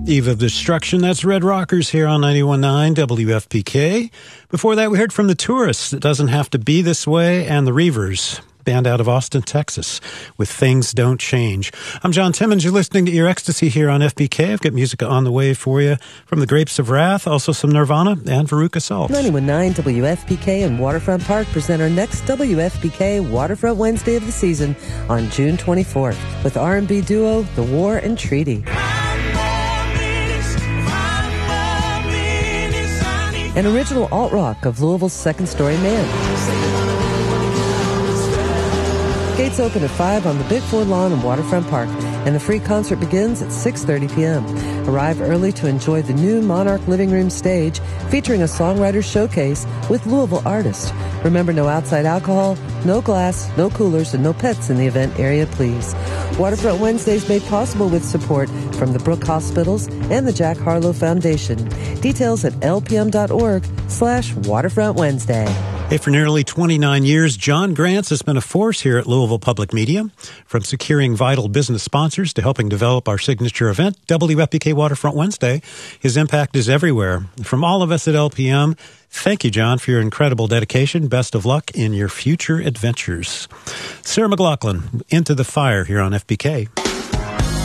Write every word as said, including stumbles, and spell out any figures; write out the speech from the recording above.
Eve of Destruction, that's Red Rockers here on ninety-one point nine W F P K. Before that, we heard from the Tourists, It Doesn't Have to Be This Way, and the Reavers, band out of Austin, Texas, with Things Don't Change. I'm John Timmons. You're listening to Ear Ecstasy here on F P K. I've got music on the way for you from the Grapes of Wrath, also some Nirvana and Veruca Salt. ninety-one point nine W F P K and Waterfront Park present our next W F P K Waterfront Wednesday of the season on June twenty-fourth with R and B duo The War and Treaty. An original alt-rock of Louisville's Second Story Man. Gates open at five on the Big Four lawn in Waterfront Park, and the free concert begins at six thirty p.m. Arrive early to enjoy the new Monarch Living Room stage featuring a songwriter showcase with Louisville artists. Remember, no outside alcohol, no glass, no coolers, and no pets in the event area, please. Waterfront Wednesdays made possible with support from the Brook Hospitals and the Jack Harlow Foundation. Details at lpm.org slash Waterfront Wednesday. Hey, for nearly twenty-nine years, John Grants has been a force here at Louisville Public Media. From securing vital business sponsors to helping develop our signature event, W F P K Waterfront Wednesday, his impact is everywhere. From all of us at L P M, thank you, John, for your incredible dedication. Best of luck in your future adventures. Sarah McLachlan, Into the Fire here on F P K.